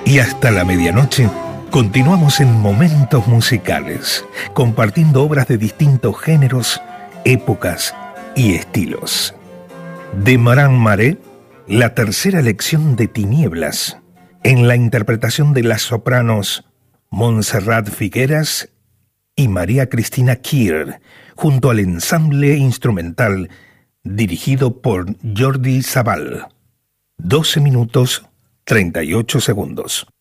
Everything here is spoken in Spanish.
Y hasta la medianoche continuamos en Momentos Musicales, compartiendo obras de distintos géneros, épocas y estilos. De Maran Maré, la tercera lección de Tinieblas, en la interpretación de las sopranos Montserrat Figueras y María Cristina Kier, junto al ensamble instrumental dirigido por Jordi Sabal. 12 minutos 38 segundos.